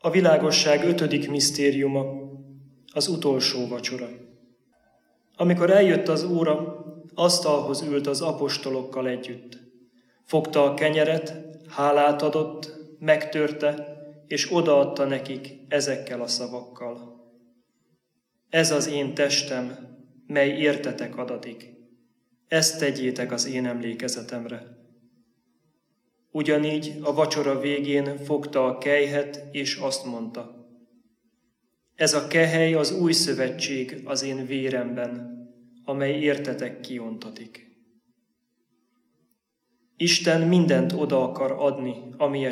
A világosság 5. misztériuma, az utolsó vacsora. Amikor eljött az óra, asztalhoz ült az apostolokkal együtt. Fogta a kenyeret, hálát adott, megtörte, és odaadta nekik ezekkel a szavakkal. Ez az én testem, mely értetek adatik. Ezt tegyétek az én emlékezetemre. Ugyanígy a vacsora végén fogta a kelyhet, és azt mondta: ez a kehely az új szövetség az én véremben, amely értetek kiontatik. Isten mindent oda akar adni, amilyet